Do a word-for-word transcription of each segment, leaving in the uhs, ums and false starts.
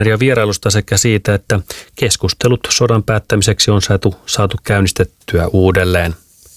ja vierailusta sekä siitä, että keskustelut sodan päättämiseksi on saatu, saatu käynnistettyä uudelleen.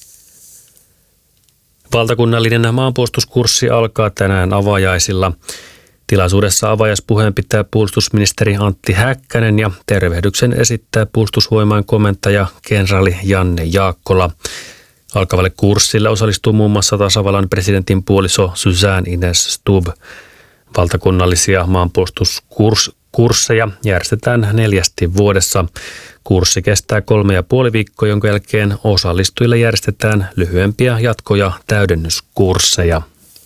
Valtakunnallinen maanpuolustuskurssi alkaa tänään avajaisilla. Tilaisuudessa avajaispuheen pitää puolustusministeri Antti Häkkänen ja tervehdyksen esittää puolustusvoimain komentaja kenraali Janne Jaakkola. Alkavalle kurssille osallistuu muun muassa tasavallan presidentin puoliso Suzanne Ines Stubb. Valtakunnallisia maanpuolustuskursseja järjestetään neljästi vuodessa. Kurssi kestää kolme ja puoli viikkoa, jonka jälkeen osallistujille järjestetään lyhyempiä jatko- ja täydennyskursseja.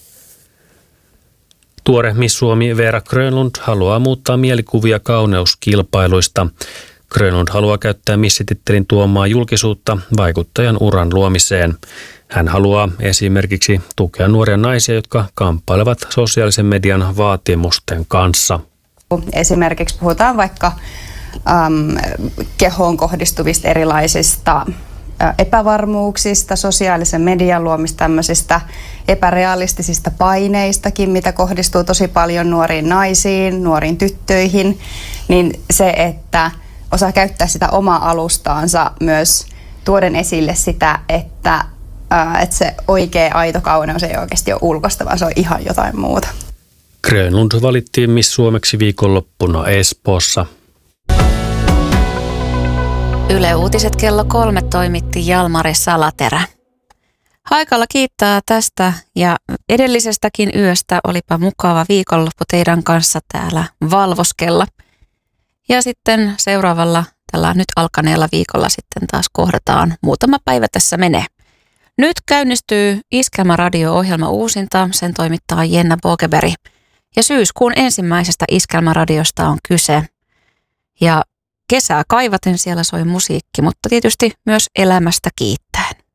Tuore Miss Suomi Veera Grönlund haluaa muuttaa mielikuvia kauneuskilpailuista. Grönlund haluaa käyttää missitittelin tuomaa julkisuutta vaikuttajan uran luomiseen. Hän haluaa esimerkiksi tukea nuoria naisia, jotka kamppailevat sosiaalisen median vaatimusten kanssa. Esimerkiksi puhutaan vaikka äm, kehoon kohdistuvista erilaisista ä, epävarmuuksista, sosiaalisen median luomista tämmöisistä epärealistisista paineistakin, mitä kohdistuu tosi paljon nuoriin naisiin, nuoriin tyttöihin, niin se, että osaa käyttää sitä omaa alustaansa myös tuoden esille sitä, että, ää, että se oikea aito kauneus ei oikeasti ole ulkoista, vaan se on ihan jotain muuta. Grönlund valittiin Miss Suomeksi viikonloppuna Espoossa. Yle Uutiset kello kolme toimitti Jalmari Salaterä. Haikalla kiittää tästä ja edellisestäkin yöstä. Olipa mukava viikonloppu teidän kanssa täällä valvoskella. Ja sitten seuraavalla tällä nyt alkaneella viikolla sitten taas kohdataan. Muutama päivä tässä menee. Nyt käynnistyy Iskelmä radio-ohjelma uusinta. Sen toimittaa Jenna Bogeberg. Ja syyskuun ensimmäisestä Iskelmä-radiosta on kyse. Ja kesää kaivaten siellä soi musiikki, mutta tietysti myös elämästä kiittäen.